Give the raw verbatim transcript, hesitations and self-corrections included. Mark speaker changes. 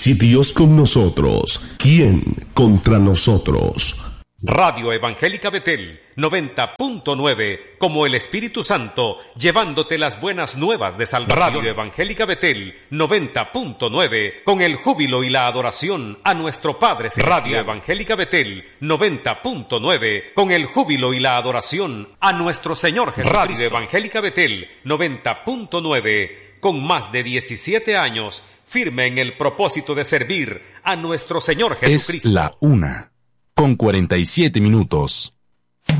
Speaker 1: Si Dios con nosotros, ¿quién contra nosotros?
Speaker 2: Radio Evangélica Betel noventa punto nueve, como el Espíritu Santo, llevándote las buenas nuevas de salvación. Radio Evangélica Betel noventa punto nueve, con el júbilo y la adoración a nuestro Padre Celestial. Radio Evangélica Betel noventa punto nueve, con el júbilo y la adoración a nuestro Señor Jesucristo. Radio Evangélica Betel noventa punto nueve, con más de diecisiete años, firme en el propósito de servir a nuestro Señor Jesucristo.
Speaker 3: Es la una, con cuarenta y siete minutos.